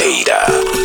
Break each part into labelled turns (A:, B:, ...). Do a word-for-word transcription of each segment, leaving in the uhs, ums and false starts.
A: Porteira.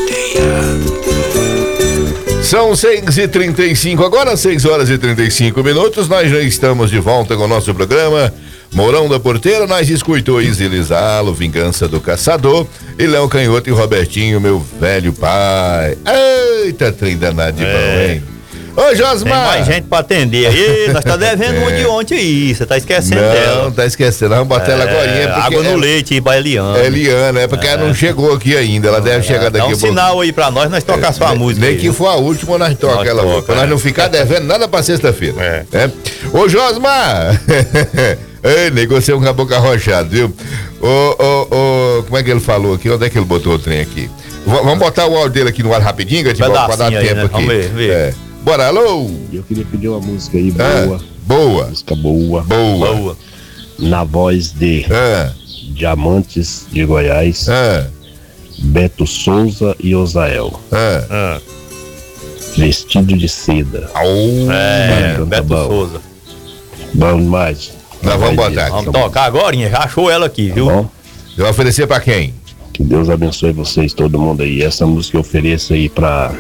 B: São seis e trinta e cinco, agora seis horas e trinta e cinco minutos, nós já estamos de volta com o nosso programa Mourão da Porteira. Nós escutou Izzy Lizalo, Vingança do Caçador, e Léo Canhoto e Robertinho, meu velho pai. Eita, trem danado de
C: é.
B: bom, hein? Ô, Josmar!
C: Tem mais gente pra atender aí, nós tá devendo é. uma de ontem aí, você tá esquecendo
B: não,
C: dela.
B: Não, tá esquecendo, vamos botar é, ela agora.
C: Água no é, leite aí pra Eliana.
B: É Eliana, é porque é. ela não chegou aqui ainda, ela deve é, chegar daqui a pouco.
C: Dá um sinal aí pra nós, nós tocar é, sua
B: nem,
C: música.
B: Nem
C: aí,
B: que for a última, nós toca nós ela, toca, pra é. nós não ficar devendo nada pra sexta-feira. É. É. Ô, Josmar! Ei, negociei um caboclo arrochado, viu? Ô, ô, ô, como é que ele falou aqui? Onde é que ele botou o trem aqui? V- vamos botar o áudio dele aqui no ar rapidinho, que pra dar tempo aí, né? Aqui. Vamos ver, ver. É. Bora, alô?
D: Eu queria pedir uma música aí boa.
B: Ah, boa.
D: Música boa.
B: Boa. Boa.
D: Na voz de
B: ah.
D: Diamantes de Goiás,
B: ah.
D: Beto Souza e Osael.
B: Ah. Ah.
D: Vestido de seda.
B: Oh.
C: É, é Beto bom. Souza.
D: Bom demais.
B: Nós vamos botar aqui.
C: Vamos tocar agora, já achou ela aqui, viu?
D: Tá bom?
B: Eu vou oferecer pra quem?
D: Que Deus abençoe vocês, todo mundo aí. Essa música eu ofereço aí pra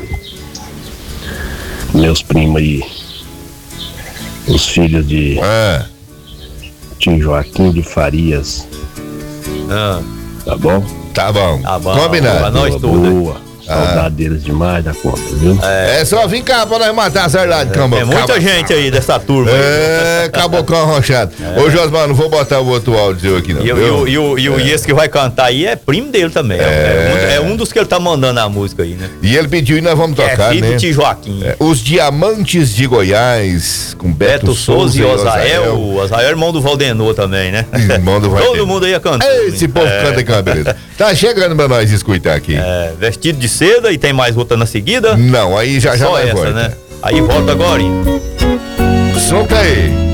D: meus primos aí, os filhos de
B: ah.
D: tio Joaquim de Farias.
C: Ah.
D: Tá bom?
B: Tá bom.
C: Tá bom.
B: Combinado.
C: Pra nós tudo.
D: Boa. Saudade ah. deles demais da conta, viu?
B: É, é só vir cá pra nós matar essa lá de cama.
C: É muita cabo... gente aí dessa turma.
B: É, cabocão arrochado. É. Ô, Josmar, não vou botar o outro áudio aqui, não.
C: E,
B: eu,
C: e, e, e, é. e esse que vai cantar aí é primo dele também. É, é, um, é um dos que ele tá mandando a música aí, né?
B: E ele pediu e nós vamos tocar,
C: é filho
B: né?
C: do tio Joaquim.
B: É, Os Diamantes de Goiás, com Beto, Beto Souza e Osael.
C: O Osael é irmão do Valdenor também, né?
B: Irmão do Valdenor.
C: Todo mundo aí cantando.
B: Esse povo é. canta com a beleza. Tá chegando pra nós escutar aqui.
C: É, Vestido de Seda e tem mais outra na seguida?
B: Não, aí já já
C: Só
B: vai
C: essa,
B: volta.
C: né? Aí volta agora.
B: Solta aí.